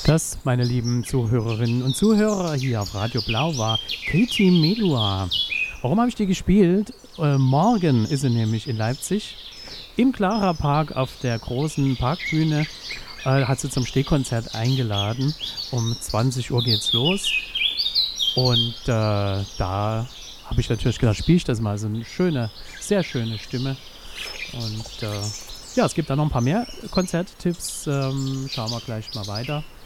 Das, meine lieben Zuhörerinnen und Zuhörer hier auf Radio Blau, war Katie Melua. Warum habe ich die gespielt? Morgen ist sie nämlich in Leipzig. Im Clara Park auf der großen Parkbühne hat sie zum Stehkonzert eingeladen. Um 20 Uhr geht's los. Und da habe ich natürlich gedacht, spiele ich das mal. So eine schöne, sehr schöne Stimme. Und ja, es gibt da noch ein paar mehr Konzerttipps. Schauen wir gleich mal weiter.